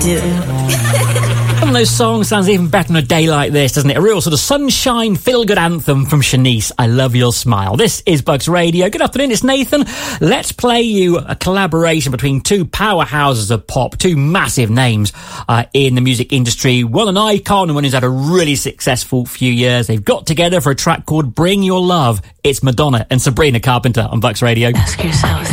do. One of those songs sounds even better on a day like this, doesn't it? A real sort of sunshine, feel-good anthem from Shanice. I love your smile. This is Bucks Radio. Good afternoon, it's Nathan. Let's play you a collaboration between two powerhouses of pop, two massive names in the music industry. One an icon and one who's had a really successful few years. They've got together for a track called Bring Your Love. It's Madonna and Sabrina Carpenter on Bucks Radio. Ask yourself